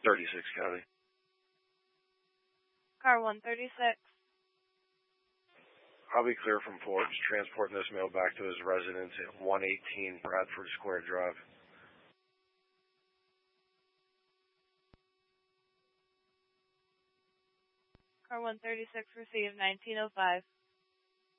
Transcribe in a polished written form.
36 County. Car 136. I'll be clear from Forbes, transporting this mail back to his residence at 118 Bradford Square Drive. Car 136 received 1905.